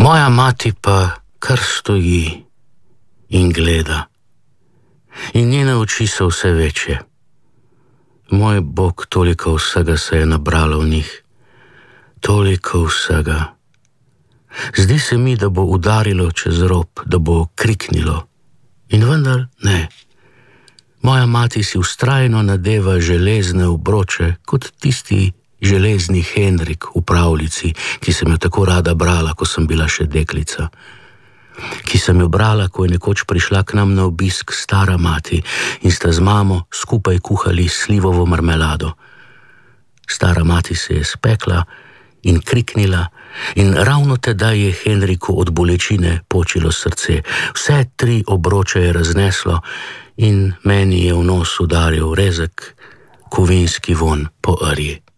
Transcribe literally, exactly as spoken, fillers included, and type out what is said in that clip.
Moja mati pa kar stoji in gleda. In njene oči so vse večje. Moj Bog, toliko vsega se je nabralo v njih. Toliko vsega. Zdi se mi, da bo udarilo čez rob, da bo kriknilo. In vendar ne. Moja mati si vztrajno nadeva železne obroče, kot tisti železni Henrik v pravljici, ki sem jo tako rada brala, ko sem bila še deklica. Ki sem jo brala, ko je nekoč prišla k nam na obisk stara mati in sta z mamo skupaj kuhali slivovo marmelado. Stara mati se je spekla in kriknila in ravno tedaj je Henriku od bolečine počilo srce. Vse tri obroče je razneslo in meni je v nos udaril rezek kovinski vonj po rji.